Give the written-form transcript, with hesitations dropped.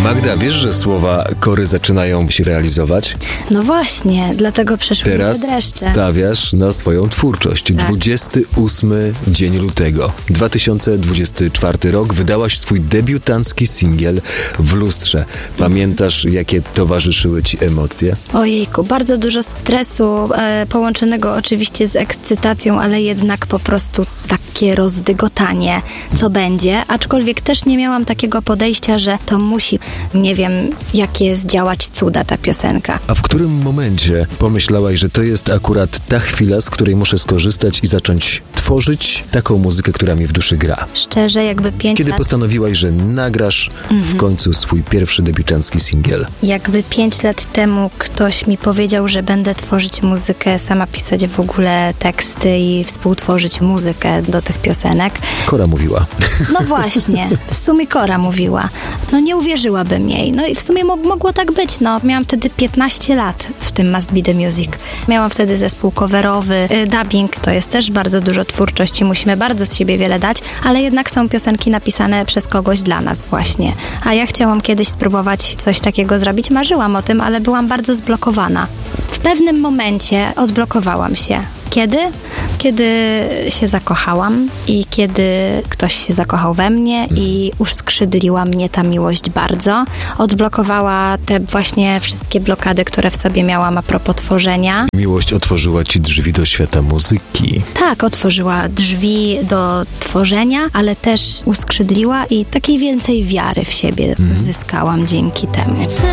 Magda, wiesz, że słowa Kory zaczynają się realizować? No właśnie, dlatego przeszły mi Teraz te dreszcze. stawiasz na swoją twórczość. Tak. 28 dzień lutego 2024 rok wydałaś swój debiutancki singiel W lustrze. Pamiętasz, jakie towarzyszyły ci emocje? Ojejku, bardzo dużo stresu, połączonego oczywiście z ekscytacją, ale jednak po prostu takie rozdygotanie, co będzie. Aczkolwiek też nie miałam takiego podejścia, że to musi, nie wiem, jakie zdziałać cuda ta piosenka. A w którym momencie pomyślałaś, że to jest akurat ta chwila, z której muszę skorzystać i zacząć tworzyć taką muzykę, która mi w duszy gra? Szczerze, jakby 5 Kiedy lat... postanowiłaś, że nagrasz w końcu swój pierwszy debiutancki singiel? Jakby 5 lat temu ktoś mi powiedział, że będę tworzyć muzykę, sama pisać w ogóle teksty i współtworzyć muzykę do tych piosenek. Kora mówiła. No właśnie, w sumie Kora mówiła. No nie uwierzyłabym jej. No i w sumie mogło tak być. No, miałam wtedy 15 lat w tym Must Be The Music. Miałam wtedy zespół coverowy, dubbing, to jest też bardzo dużo twórczości, musimy bardzo z siebie wiele dać, ale jednak są piosenki napisane przez kogoś dla nas właśnie. A ja chciałam kiedyś spróbować coś takiego zrobić, marzyłam o tym, ale byłam bardzo zblokowana. W pewnym momencie odblokowałam się. Kiedy? Kiedy się zakochałam i kiedy ktoś się zakochał we mnie i uskrzydliła mnie ta miłość bardzo. Odblokowała te właśnie wszystkie blokady, które w sobie miałam a propos tworzenia. Miłość otworzyła ci drzwi do świata muzyki. Tak, otworzyła drzwi do tworzenia, ale też uskrzydliła i takiej więcej wiary w siebie zyskałam dzięki temu.